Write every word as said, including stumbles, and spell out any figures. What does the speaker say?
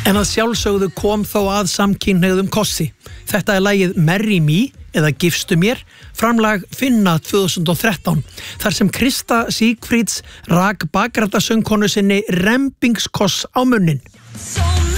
En að sjálfsögðu kom þó að samkynhneigðum kossi. Þetta er lagið Marry Me eða Gifstu mér, framlag Finna tvö þúsund og þrettán, þar sem Krista Sigfríds rak bakræta söngkonu sinni rembingskoss á munnin.